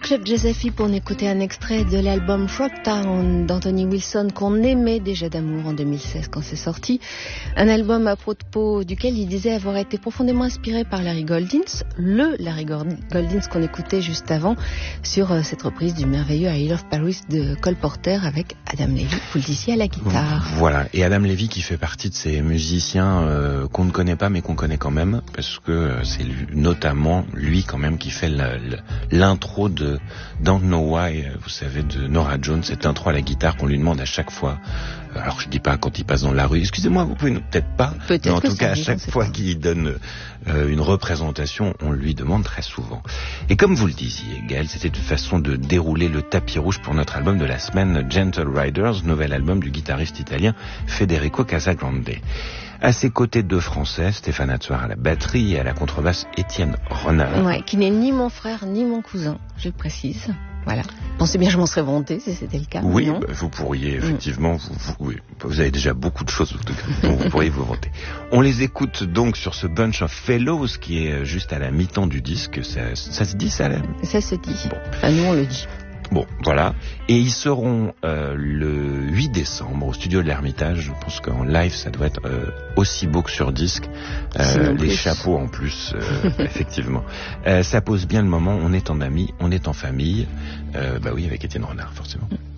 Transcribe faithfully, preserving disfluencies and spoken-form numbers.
Club Jazz F I pour en écouter un extrait de l'album Frogtown d'Anthony Wilson qu'on aimait déjà d'amour en deux mille seize quand c'est sorti. Un album à propos duquel il disait avoir été profondément inspiré par Larry Goldings, le Larry Goldings qu'on écoutait juste avant sur euh, cette reprise du merveilleux I Love Paris de Cole Porter avec Adam Levy, vous le disiez, à la guitare. Voilà, et Adam Levy qui fait partie de ces musiciens euh, qu'on ne connaît pas mais qu'on connaît quand même, parce que euh, c'est lui, notamment lui quand même qui fait la, la, l'intro de Don't Know Why, vous savez, de Norah Jones, cette intro à la guitare qu'on lui demande à chaque fois. Alors je dis pas quand il passe dans la rue, excusez-moi, vous pouvez peut-être pas, peut-être mais en tout cas à dit, chaque fois pas. qu'il donne euh, une représentation, on lui demande très souvent. Et comme vous le disiez, Gaël, c'était une façon de dérouler le tapis rouge pour notre album de la semaine, Gentle Riders, nouvel album du guitariste italien Federico Casagrande. À ses côtés, deux Français, Stéphane Hatsuar à la batterie et à la contrebasse Étienne Renard. Ouais, qui n'est ni mon frère ni mon cousin, je le précise. Voilà. Pensez bien, je m'en serais vanté si c'était le cas. Oui, non bah, vous pourriez effectivement. Mm. Vous, vous, oui, vous avez déjà beaucoup de choses dont vous pourriez vous vanter. On les écoute donc sur ce Bunch of Fellows qui est juste à la mi-temps du disque. Ça, ça se dit, ça là Ça se dit. Bon. Enfin, nous on le dit. Bon, voilà. Et ils seront euh, le huit décembre au studio de l'Ermitage. Je pense qu'en live, ça doit être euh, aussi beau que sur disque. Euh, les plus. chapeaux en plus, euh, effectivement. Euh, ça pose bien le moment. On est en amis, on est en famille. Euh, bah oui, avec Étienne Renard, forcément.